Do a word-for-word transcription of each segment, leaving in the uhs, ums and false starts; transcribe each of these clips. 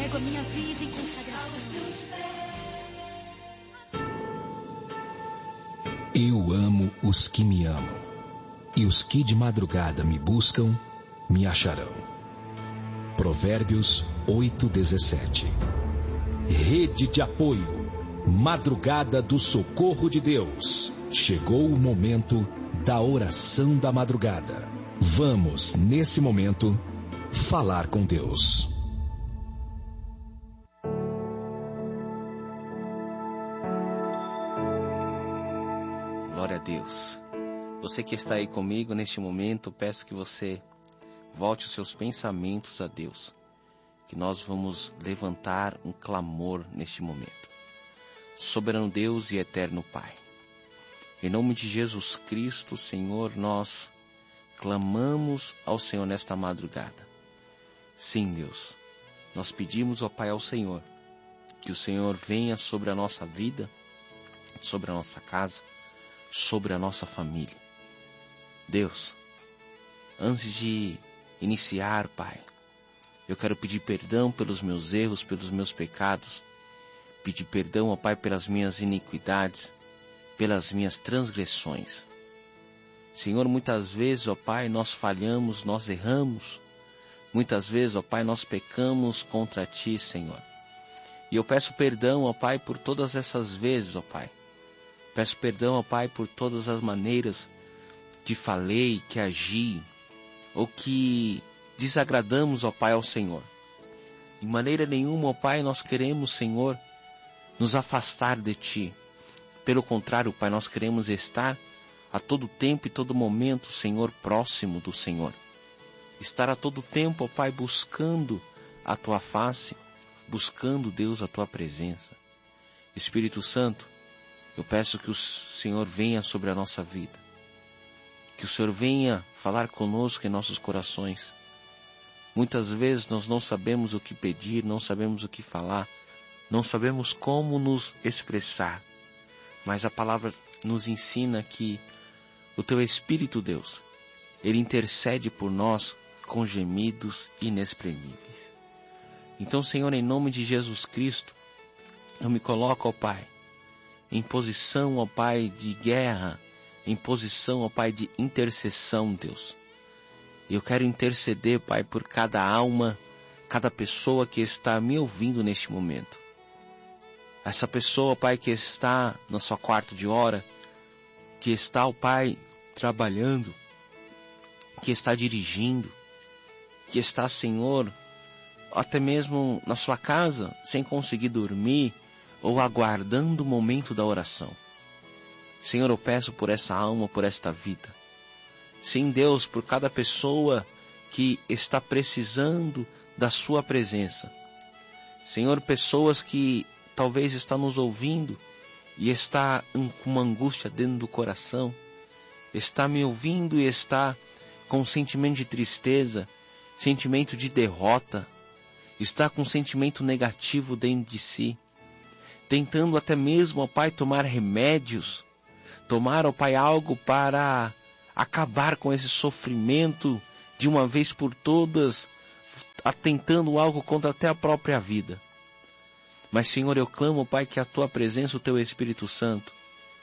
entrego a minha vida em consagração. Eu amo os que me amam, e os que de madrugada me buscam, me acharão. Provérbios oito, dezessete. Rede de apoio, Madrugada do Socorro de Deus. Chegou o momento da oração da madrugada. Vamos, nesse momento, falar com Deus. Glória a Deus. Você que está aí comigo neste momento, peço que você volte os seus pensamentos a Deus, que nós vamos levantar um clamor neste momento. Soberano Deus e eterno Pai, em nome de Jesus Cristo, Senhor, nós clamamos ao Senhor nesta madrugada. Sim, Deus, nós pedimos, ó Pai, ao Senhor, que o Senhor venha sobre a nossa vida, sobre a nossa casa, sobre a nossa família. Deus, antes de iniciar, Pai, eu quero pedir perdão pelos meus erros, pelos meus pecados, pedir perdão, ó Pai, pelas minhas iniquidades, pelas minhas transgressões. Senhor, muitas vezes, ó Pai, nós falhamos, nós erramos. Muitas vezes, ó Pai, nós pecamos contra Ti, Senhor. E eu peço perdão, ó Pai, por todas essas vezes, ó Pai. Peço perdão, ó Pai, por todas as maneiras que falei, que agi, ou que desagradamos, ó Pai, ao Senhor. De maneira nenhuma, ó Pai, nós queremos, Senhor, nos afastar de Ti. Pelo contrário, Pai, nós queremos estar a todo tempo e todo momento, Senhor, próximo do Senhor. Estar a todo tempo, ó Pai, buscando a Tua face, buscando, Deus, a Tua presença. Espírito Santo, eu peço que o Senhor venha sobre a nossa vida. Que o Senhor venha falar conosco em nossos corações. Muitas vezes nós não sabemos o que pedir, não sabemos o que falar, não sabemos como nos expressar. Mas a palavra nos ensina que o Teu Espírito, Deus, Ele intercede por nós com gemidos inexprimíveis. Então, Senhor, em nome de Jesus Cristo, eu me coloco, ó Pai, em posição, ó Pai, de guerra, em posição, ó Pai, de intercessão, Deus. E eu quero interceder, Pai, por cada alma, cada pessoa que está me ouvindo neste momento. Essa pessoa, Pai, que está na sua quarto de hora, que está, ó Pai, trabalhando, que está dirigindo, que está, Senhor, até mesmo na sua casa, sem conseguir dormir, ou aguardando o momento da oração. Senhor, eu peço por essa alma, por esta vida. Sim, Deus, por cada pessoa que está precisando da Sua presença. Senhor, pessoas que talvez estão nos ouvindo e está com uma angústia dentro do coração, está me ouvindo e está com um sentimento de tristeza, sentimento de derrota, está com um sentimento negativo dentro de si, tentando até mesmo, ó Pai, tomar remédios, tomar, ó Pai, algo para acabar com esse sofrimento de uma vez por todas, atentando algo contra até a própria vida. Mas, Senhor, eu clamo, ó Pai, que a Tua presença, o Teu Espírito Santo,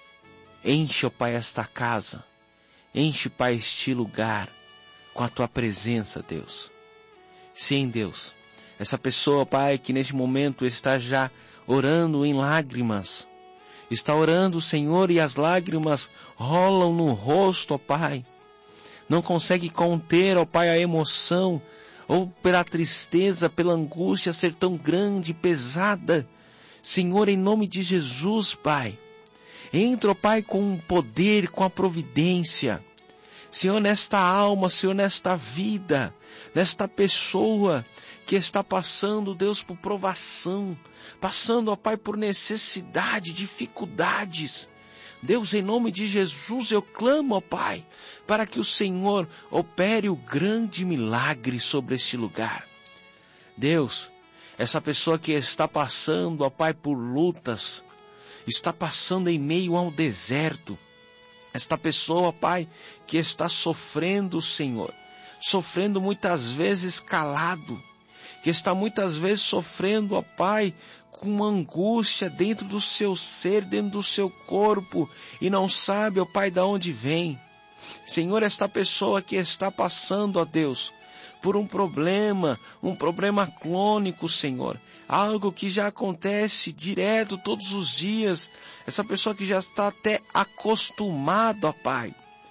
enche, ó Pai, esta casa, enche, Pai, este lugar com a Tua presença, Deus. Sim, Deus, essa pessoa, Pai, que neste momento está já orando em lágrimas, está orando, Senhor, e as lágrimas rolam no rosto, ó Pai. Não consegue conter, ó Pai, a emoção, ou pela tristeza, pela angústia ser tão grande e pesada. Senhor, em nome de Jesus, Pai, entra, ó Pai, com o poder, com a providência. Senhor, nesta alma, Senhor, nesta vida, nesta pessoa que está passando, Deus, por provação, passando, ó Pai, por necessidade, dificuldades. Deus, em nome de Jesus, eu clamo, ó Pai, para que o Senhor opere o grande milagre sobre este lugar. Deus, essa pessoa que está passando, ó Pai, por lutas, está passando em meio ao deserto. Esta pessoa, ó Pai, que está sofrendo, Senhor, sofrendo muitas vezes calado, que está muitas vezes sofrendo, ó Pai, com uma angústia dentro do seu ser, dentro do seu corpo, e não sabe, ó Pai, de onde vem. Senhor, esta pessoa que está passando, ó Deus, por um problema, um problema crônico, Senhor, algo que já acontece direto todos os dias, essa pessoa que já está até acostumada, ó Pai,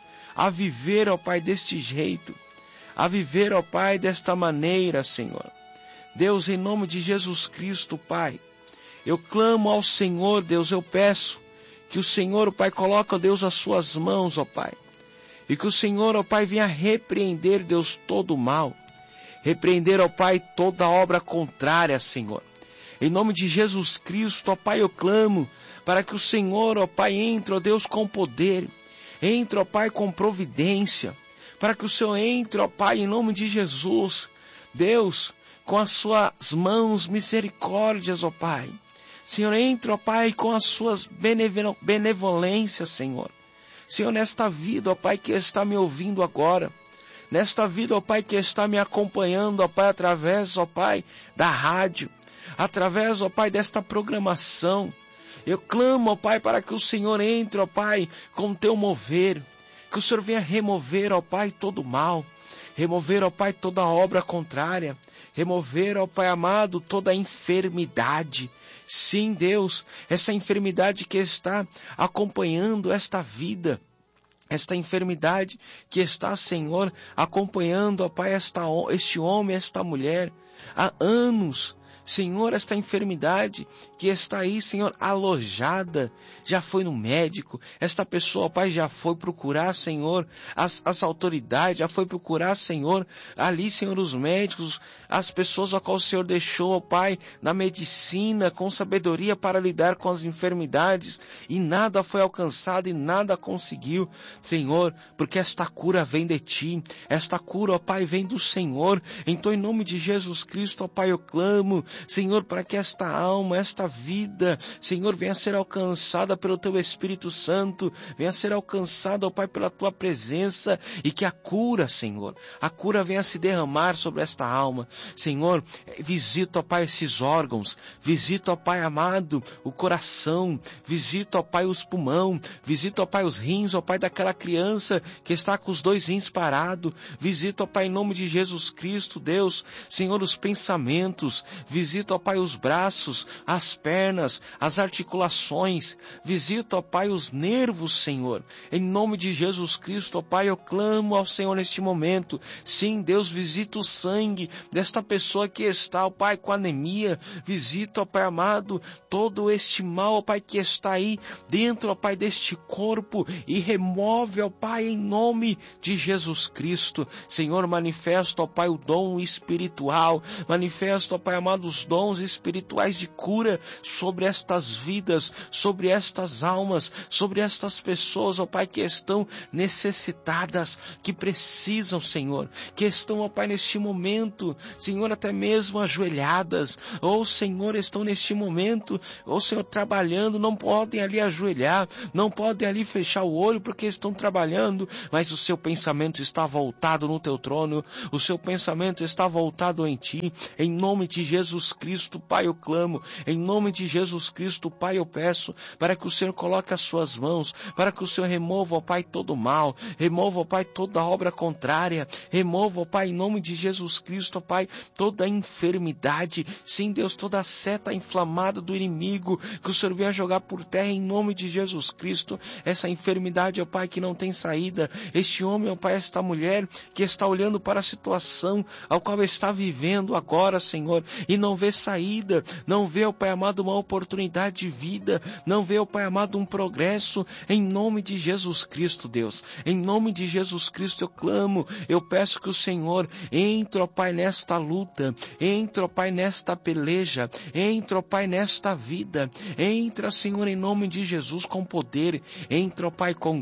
a viver, ó Pai, deste jeito, a viver, ó Pai, desta maneira, Senhor. Deus, em nome de Jesus Cristo, Pai, eu clamo ao Senhor, Deus, eu peço que o Senhor, ó Pai, coloque, ó Deus, as suas mãos, ó Pai, e que o Senhor, ó Pai, venha repreender, Deus, todo o mal. Repreender, ó Pai, toda obra contrária, Senhor. Em nome de Jesus Cristo, ó Pai, eu clamo para que o Senhor, ó Pai, entre, ó Deus, com poder. Entre, ó Pai, com providência. Para que o Senhor entre, ó Pai, em nome de Jesus. Deus, com as suas mãos misericórdias, ó Pai. Senhor, entre, ó Pai, com as suas benevolências, Senhor. Senhor, nesta vida, ó Pai, que está me ouvindo agora, nesta vida, ó Pai, que está me acompanhando, ó Pai, através, ó Pai, da rádio, através, ó Pai, desta programação, eu clamo, ó Pai, para que o Senhor entre, ó Pai, com o teu mover, que o Senhor venha remover, ó Pai, todo o mal, remover, ó Pai, toda obra contrária, remover, ó Pai amado, toda a enfermidade. Sim, Deus, essa enfermidade que está acompanhando esta vida, esta enfermidade que está, Senhor, acompanhando, ó Pai, esta, este homem, esta mulher, há anos. Senhor, esta enfermidade que está aí, Senhor, alojada, já foi no médico, esta pessoa, Pai, já foi procurar, Senhor, as, as autoridades, já foi procurar, Senhor, ali, Senhor, os médicos, as pessoas a qual o Senhor deixou, Pai, na medicina, com sabedoria para lidar com as enfermidades, e nada foi alcançado e nada conseguiu, Senhor, porque esta cura vem de Ti, esta cura, ó Pai, vem do Senhor. Então, em nome de Jesus Cristo, ó Pai, eu clamo, Senhor, para que esta alma, esta vida, Senhor, venha a ser alcançada pelo Teu Espírito Santo, venha a ser alcançada, ó Pai, pela Tua presença, e que a cura, Senhor, a cura venha a se derramar sobre esta alma. Senhor, visita, ó Pai, esses órgãos, visita, ó Pai amado, o coração, visita, ó Pai, os pulmão, visita, ó Pai, os rins, ó Pai, daquela criança que está com os dois rins parados, visita, ó Pai, em nome de Jesus Cristo, Deus, Senhor, os pensamentos, visita, ó Pai, os braços, as pernas, as articulações, visita, ó Pai, os nervos, Senhor, em nome de Jesus Cristo, ó Pai, eu clamo ao Senhor neste momento. Sim, Deus, visita o sangue desta pessoa que está, ó Pai, com anemia, visita, ó Pai amado, todo este mal, ó Pai, que está aí dentro, ó Pai, deste corpo, e remove, ó Pai, em nome de Jesus Cristo. Senhor, manifesta, ó Pai, o dom espiritual, manifesta, ó Pai amado, os dons espirituais de cura sobre estas vidas, sobre estas almas, sobre estas pessoas, ó Pai, que estão necessitadas, que precisam, Senhor, que estão, ó Pai, neste momento, Senhor, até mesmo ajoelhadas, ou, Senhor, estão neste momento, ou, Senhor, trabalhando, não podem ali ajoelhar, não podem ali fechar o olho porque estão trabalhando, mas o seu pensamento está voltado no Teu trono, o seu pensamento está voltado em Ti. Em nome de Jesus Cristo, Pai, eu clamo, em nome de Jesus Cristo, Pai, eu peço para que o Senhor coloque as suas mãos, para que o Senhor remova, ó Pai, todo o mal, remova, ó Pai, toda obra contrária, remova, ó Pai, em nome de Jesus Cristo, ó Pai, toda a enfermidade, sim, Deus, toda a seta inflamada do inimigo, que o Senhor venha jogar por terra em nome de Jesus Cristo, essa enfermidade, ó Pai, que não tem saída, este homem, ó Pai, esta mulher, que está olhando para a situação ao qual está vivendo agora, Senhor, e não vê saída, não vê, ó Pai amado, uma oportunidade de vida, não vê, ó Pai amado, um progresso, em nome de Jesus Cristo, Deus, em nome de Jesus Cristo eu clamo, eu peço que o Senhor entre, ó Pai, nesta luta, entre, ó Pai, nesta peleja, entre, ó Pai, nesta vida, entra, Senhor, em nome de Jesus com poder, entra, ó Pai, com glória,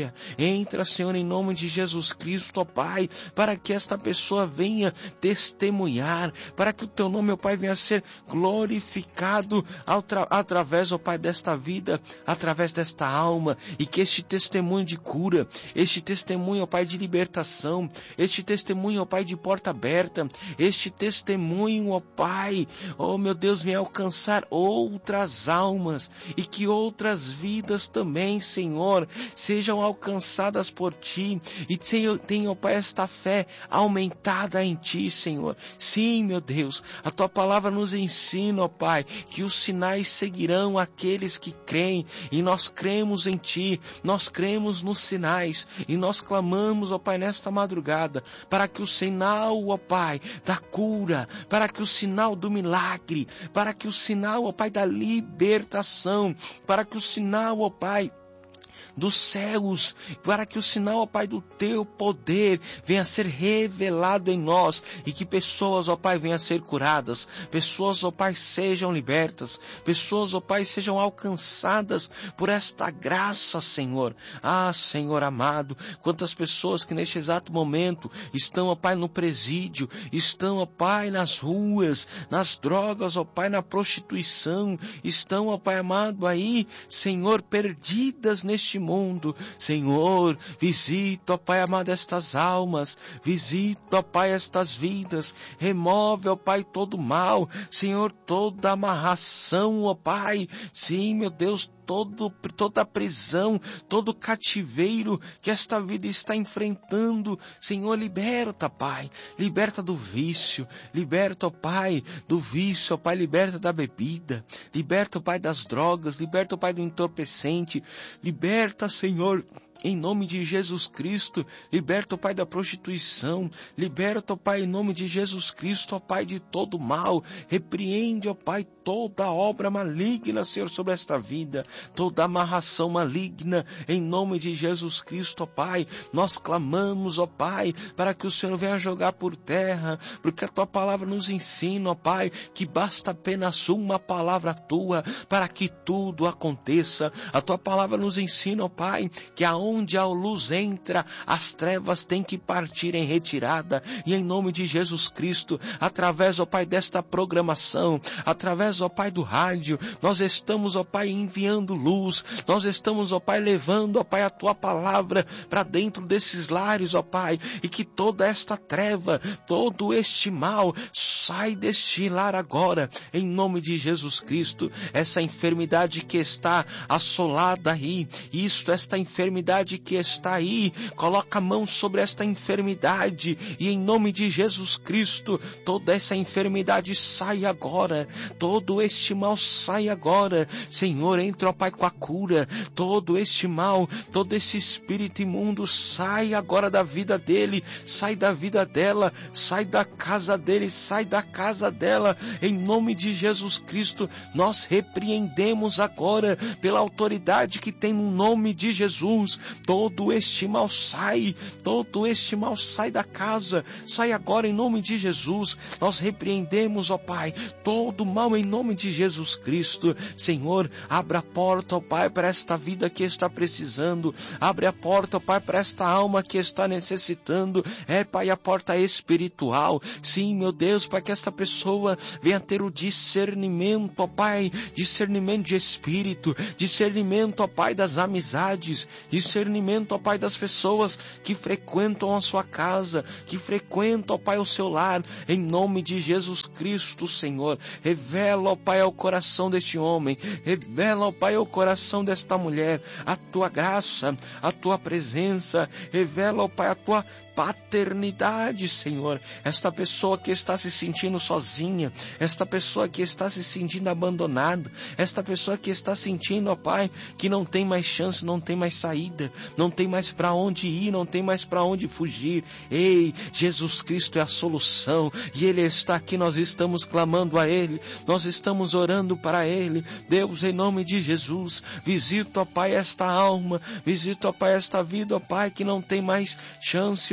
família. Entra, Senhor, em nome de Jesus Cristo, ó Pai, para que esta pessoa venha testemunhar, para que o teu nome, ó Pai, venha a ser glorificado através, ó Pai, desta vida, através desta alma, e que este testemunho de cura, este testemunho, ó Pai, de libertação, este testemunho, ó Pai, de porta aberta, este testemunho, ó Pai, ó meu Deus, venha alcançar outras almas, e que outras vidas também, Senhor, sejam alcançadas por Ti, e tenha, ó Pai, esta fé aumentada em Ti, Senhor. Sim, meu Deus, a Tua palavra nos ensina, ó Pai, que os sinais seguirão aqueles que creem, e nós cremos em Ti, nós cremos nos sinais, e nós clamamos, ó Pai, nesta madrugada, para que o sinal, ó Pai, da cura, para que o sinal do milagre, para que o sinal, ó Pai, da libertação, para que o sinal, ó Pai, dos céus, para que o sinal, ó Pai, do Teu poder venha a ser revelado em nós, e que pessoas, ó Pai, venham a ser curadas, pessoas, ó Pai, sejam libertas, pessoas, ó Pai, sejam alcançadas por esta graça, Senhor. Ah, Senhor amado, quantas pessoas que neste exato momento estão, ó Pai, no presídio, estão, ó Pai, nas ruas, nas drogas, ó Pai, na prostituição, estão, ó Pai amado, aí, Senhor, perdidas neste mundo. Senhor, visita, ó Pai amado, estas almas, visita, ó Pai, estas vidas, remove, ó Pai, todo o mal, Senhor, toda amarração, ó Pai, sim, meu Deus, todo, toda a prisão, todo o cativeiro que esta vida está enfrentando, Senhor, liberta, Pai, liberta do vício, liberta, ó Pai, do vício, ó Pai, liberta da bebida, liberta, ó Pai, das drogas, liberta, ó Pai, do entorpecente, liberta, Senhor, em nome de Jesus Cristo, liberta, ó Pai, da prostituição, liberta, ó Pai, em nome de Jesus Cristo, ó Pai, de todo mal, repreende, ó Pai, toda obra maligna, Senhor, sobre esta vida, toda amarração maligna, em nome de Jesus Cristo, ó Pai, nós clamamos, ó Pai, para que o Senhor venha jogar por terra, porque a Tua palavra nos ensina, ó Pai, que basta apenas uma palavra Tua, para que tudo aconteça. A Tua palavra nos ensina, ó Pai, que aonde a luz entra, as trevas têm que partir em retirada, e em nome de Jesus Cristo, através, ó Pai, desta programação, através, ó Pai, do rádio, nós estamos, ó Pai, enviando luz, nós estamos, ó Pai, levando, ó Pai, a Tua palavra para dentro desses lares, ó Pai, e que toda esta treva, todo este mal, sai deste lar agora, em nome de Jesus Cristo. Essa enfermidade que está assolada aí, isto, esta enfermidade que está aí, coloca a mão sobre esta enfermidade, e em nome de Jesus Cristo, toda essa enfermidade sai agora, todo este mal sai agora, Senhor, entra, ó Pai, com a cura, todo este mal, todo esse espírito imundo, sai agora da vida dele, sai da vida dela, sai da casa dele, sai da casa dela, em nome de Jesus Cristo, nós repreendemos agora, pela autoridade que tem no nome de Jesus, todo este mal sai, todo este mal sai da casa, sai agora em nome de Jesus, nós repreendemos, ó Pai, todo mal em nome de Jesus Cristo. Senhor, abra a porta, ó Pai, para esta vida que está precisando, abre a porta, ó Pai, para esta alma que está necessitando, é, Pai, a porta espiritual, sim, meu Deus, para que esta pessoa venha ter o discernimento, ó Pai, discernimento de espírito, discernimento, ó Pai, das amizades, discernimento, ó Pai, das pessoas que frequentam a sua casa, que frequentam, ó Pai, o seu lar, em nome de Jesus Cristo, Senhor, revela, ó Pai, ao coração deste homem, revela, ó Pai, ao coração desta mulher, a Tua graça, a Tua presença, revela, ó Pai, a Tua paternidade, Senhor, esta pessoa que está se sentindo sozinha, esta pessoa que está se sentindo abandonada, esta pessoa que está sentindo, ó Pai, que não tem mais chance, não tem mais saída, não tem mais para onde ir, não tem mais para onde fugir. Ei, Jesus Cristo é a solução, e Ele está aqui, nós estamos clamando a Ele, nós estamos orando para Ele. Deus, em nome de Jesus, visita, ó Pai, esta alma, visita, ó Pai, esta vida, ó Pai, que não tem mais chance. Olha que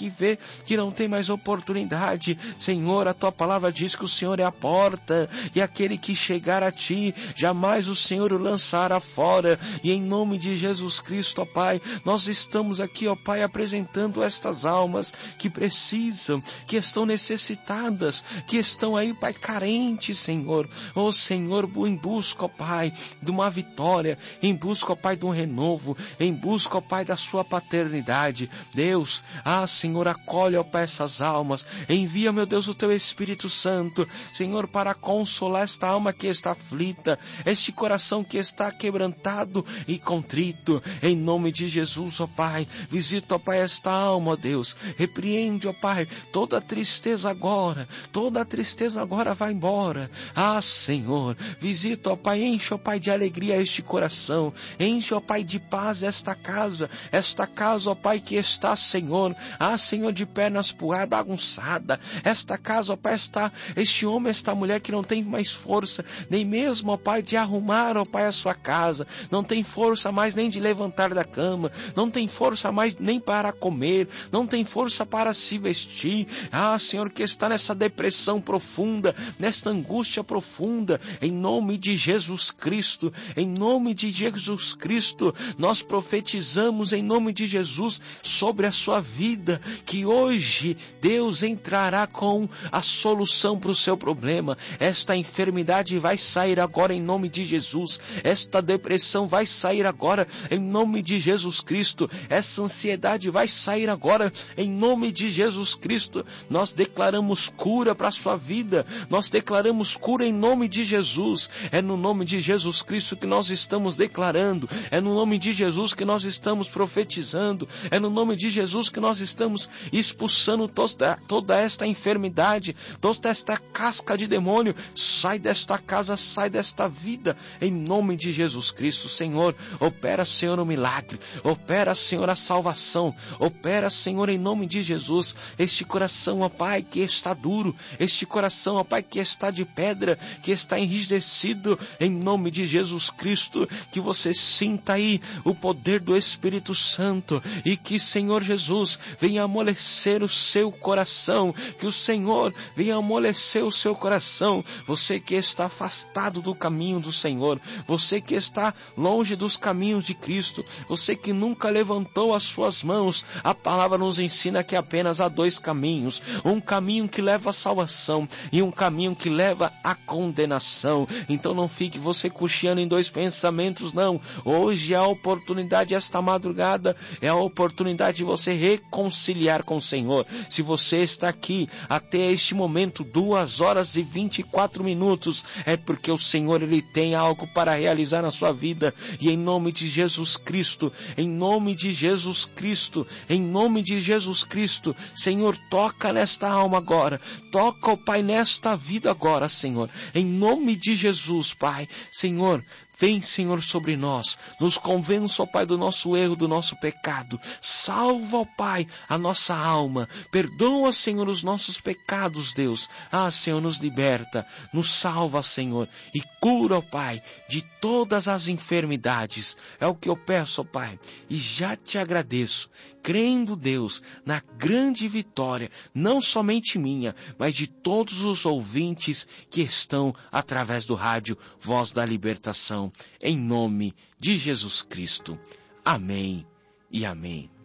vê que não tem mais oportunidade. Senhor, a tua palavra diz que o Senhor é a porta, e aquele que chegar a ti, jamais o Senhor o lançará fora. E em nome de Jesus Cristo, ó Pai, nós estamos aqui, ó Pai, apresentando estas almas que precisam, que estão necessitadas, que estão aí, Pai, carentes, Senhor. Ó Senhor, em busca, ó Pai, de uma vitória, em busca, ó Pai, de um renovo, em busca, ó Pai, da sua paternidade. Deus, ah, Senhor, acolhe, ó Pai, essas almas. Envia, meu Deus, o teu Espírito Santo, Senhor, para consolar esta alma que está aflita, este coração que está quebrantado e contrito. Em nome de Jesus, ó Pai, visita, ó Pai, esta alma, ó Deus. Repreende, ó Pai, toda a tristeza agora, toda a tristeza agora vai embora. Ah, Senhor, visita, ó Pai, enche, ó Pai, de alegria este coração, enche, ó Pai, de paz esta casa, esta casa, ó Pai, que está, Senhor, ah, Senhor, de pernas pro ar, bagunçada, esta casa, ó Pai, está, este homem, esta mulher que não tem mais força, nem mesmo, ó Pai, de arrumar, ó Pai, a sua casa, não tem força mais nem de levantar da cama, não tem força mais nem para comer, não tem força para se vestir. Ah, Senhor, que está nessa depressão profunda, nesta angústia profunda, em nome de Jesus Cristo, em nome de Jesus Cristo, nós profetizamos em nome de Jesus sobre a sua vida, que hoje Deus entrará com a solução para o seu problema. Esta enfermidade vai sair agora em nome de Jesus, esta depressão vai sair agora em nome de Jesus Cristo, essa ansiedade vai sair agora em nome de Jesus Cristo. Nós declaramos cura para a sua vida, nós declaramos cura em nome de Jesus. É no nome de Jesus Cristo que nós estamos declarando, é no nome de Jesus que nós estamos profetizando, é no nome de Jesus que nós estamos expulsando toda, toda esta enfermidade, toda esta casca de demônio. Sai desta casa, sai desta vida, em nome de Jesus Cristo. Senhor, opera, Senhor, o milagre, opera, Senhor, a salvação, opera, Senhor, em nome de Jesus, este coração, ó Pai, que está duro, este coração, ó Pai, que está de pedra, que está enrijecido, em nome de Jesus Cristo, que você sinta aí o poder do Espírito Santo, e que, Senhor Jesus, venha amolecer o seu coração, que o Senhor venha amolecer o seu coração. Você que está afastado do caminho do Senhor, você que está longe dos caminhos de Cristo, você que nunca levantou as suas mãos, a palavra nos ensina que apenas há dois caminhos, um caminho que leva à salvação e um caminho que leva à condenação. Então não fique você cocheando em dois pensamentos, não. Hoje é a oportunidade, esta madrugada é a oportunidade de você reconciliar com o Senhor. Se você está aqui até este momento, duas horas e vinte e quatro minutos, é porque o Senhor, Ele tem algo para realizar na sua vida. E em nome de Jesus Cristo, em nome de Jesus Cristo, em nome de Jesus Cristo, Senhor, toca nesta alma agora, toca, ó Pai, nesta vida agora, Senhor, em nome de Jesus, Pai. Senhor, vem, Senhor, sobre nós, nos convença, ó Pai, do nosso erro, do nosso pecado. Salva, ó Pai, a nossa alma. Perdoa, Senhor, os nossos pecados, Deus. Ah, Senhor, nos liberta, nos salva, Senhor, e cura, ó Pai, de todas as enfermidades. É o que eu peço, ó Pai, e já te agradeço, crendo, Deus, na grande vitória, não somente minha, mas de todos os ouvintes que estão através do rádio Voz da Libertação. Em nome de Jesus Cristo. Amém e amém.